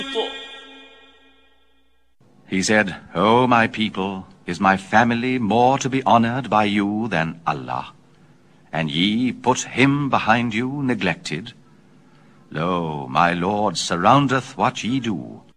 He said, O my people, is my family more to be honored by you than Allah? And ye put him behind you neglected? Lo, my Lord surroundeth what ye do.